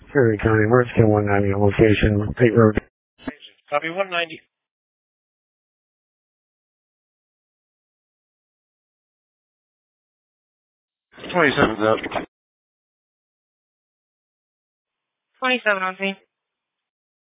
Perry County, Emergency 190 location, Pate Road. Copy 190. 27's up. 27 on scene.